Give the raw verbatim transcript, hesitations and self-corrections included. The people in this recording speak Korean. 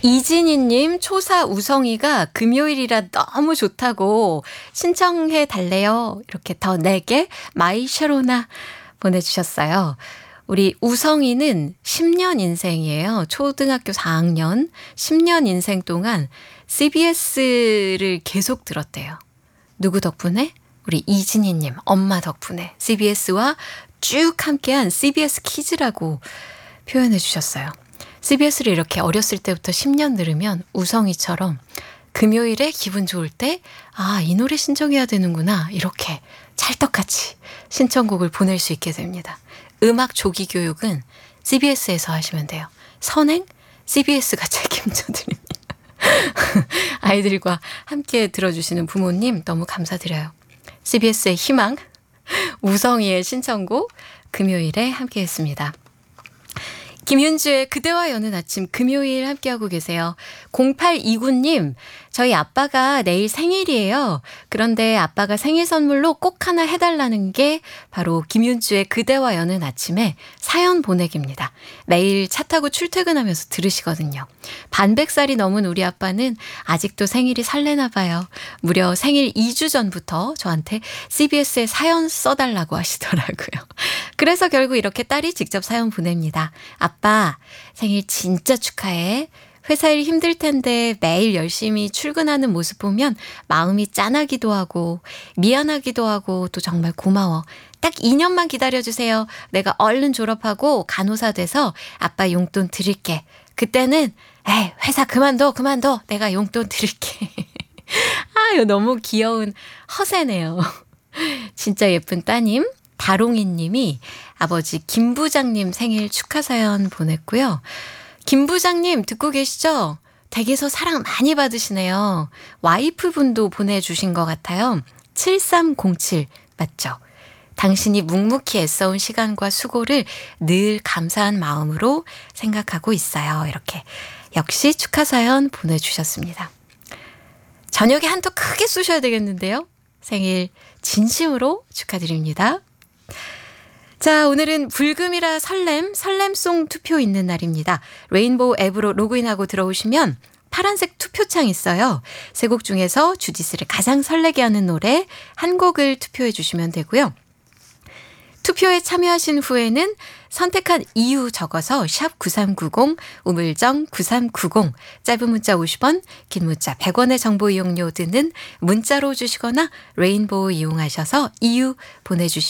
이진희님 초사 우성이가 금요일이라 너무 좋다고 신청해 달래요. 이렇게 더 내게 마이 쉐로나 보내주셨어요. 우리 우성이는 십 년 인생이에요. 초등학교 사 학년 십 년 인생 동안 씨비에스를 계속 들었대요. 누구 덕분에? 우리 이진희님 엄마 덕분에 씨비에스와 쭉 함께한 씨비에스 키즈라고 표현해 주셨어요. 씨비에스를 이렇게 어렸을 때부터 십 년 들으면 우성이처럼 금요일에 기분 좋을 때 아, 이 노래 신청해야 되는구나 이렇게 찰떡같이 신청곡을 보낼 수 있게 됩니다. 음악 조기 교육은 씨비에스에서 하시면 돼요. 선행 씨비에스가 책임져 드립니다. 아이들과 함께 들어주시는 부모님 너무 감사드려요. 씨비에스의 희망, 우성이의 신청곡 금요일에 함께했습니다. 김윤주의 그대와 여는 아침 금요일 함께하고 계세요. 공팔이구님, 저희 아빠가 내일 생일이에요. 그런데 아빠가 생일 선물로 꼭 하나 해달라는 게 바로 김윤주의 그대와 여는 아침에 사연 보내기입니다. 매일 차 타고 출퇴근하면서 들으시거든요. 반백살이 넘은 우리 아빠는 아직도 생일이 설레나 봐요. 무려 생일 이 주 전부터 저한테 씨비에스에 사연 써달라고 하시더라고요. 그래서 결국 이렇게 딸이 직접 사연 보냅니다. 아빠 생일 진짜 축하해. 회사 일 힘들 텐데 매일 열심히 출근하는 모습 보면 마음이 짠하기도 하고 미안하기도 하고 또 정말 고마워. 딱 이 년만 기다려주세요. 내가 얼른 졸업하고 간호사 돼서 아빠 용돈 드릴게. 그때는 에이 회사 그만둬 그만둬 내가 용돈 드릴게. 아 이거 너무 귀여운 허세네요. 진짜 예쁜 따님 다롱이 님이 아버지 김 부장님 생일 축하 사연 보냈고요. 김 부장님 듣고 계시죠? 댁에서 사랑 많이 받으시네요. 와이프분도 보내주신 것 같아요. 칠삼공칠 맞죠? 당신이 묵묵히 애써온 시간과 수고를 늘 감사한 마음으로 생각하고 있어요. 이렇게 역시 축하 사연 보내주셨습니다. 저녁에 한턱 크게 쏘셔야 되겠는데요. 생일 진심으로 축하드립니다. 자, 오늘은 불금이라 설렘, 설렘송 투표 있는 날입니다. 레인보우 앱으로 로그인하고 들어오시면 파란색 투표창 있어요. 세 곡 중에서 주디스를 가장 설레게 하는 노래 한 곡을 투표해 주시면 되고요. 투표에 참여하신 후에는 선택한 이유 적어서 샵 구삼구공, 우물정 구삼구공, 짧은 문자 오십 원, 긴 문자 백 원의 정보 이용료 드는 문자로 주시거나 레인보우 이용하셔서 이유 보내주시면